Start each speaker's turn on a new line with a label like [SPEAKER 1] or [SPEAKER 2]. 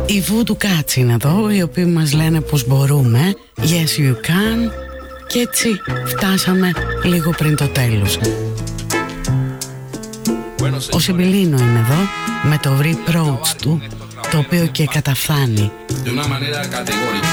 [SPEAKER 1] Οι Voodoo Cats είναι εδώ, οι οποίοι μας λένε πως μπορούμε. Yes you can. Και έτσι φτάσαμε λίγο πριν το τέλος. Ο Σιμπηλίνο είναι εδώ με το reproach του, το οποίο και καταφθάνει.